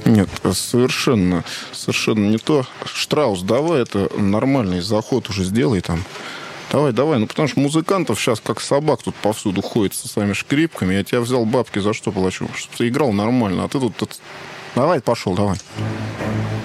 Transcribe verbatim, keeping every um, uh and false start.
Нет, совершенно, совершенно не то. Штраус, давай это нормальный заход уже сделай там. Давай, давай. Ну, потому что музыкантов сейчас как собак тут повсюду ходит со своими шкрипками. Я тебя взял бабки за что плачу? Чтобы ты играл нормально. А ты тут... тут... Давай, пошел, давай.